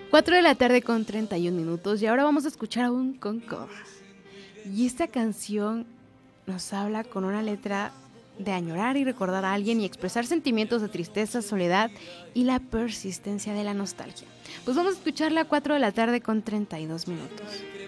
4 de la tarde con 31 minutos y ahora vamos a escuchar a un Concord. Y esta canción nos habla con una letra de añorar y recordar a alguien y expresar sentimientos de tristeza, soledad y la persistencia de la nostalgia. Pues vamos a escucharla a 4 de la tarde con 32 minutos.